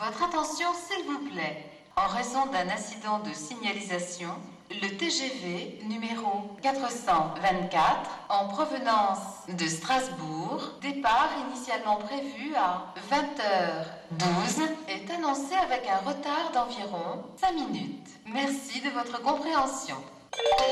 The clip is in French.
Votre attention, s'il vous plaît. En raison d'un incident de signalisation, le TGV numéro 424 en provenance de Strasbourg, départ initialement prévu à 20h12, est annoncé avec un retard d'environ 5 minutes. Merci de votre compréhension.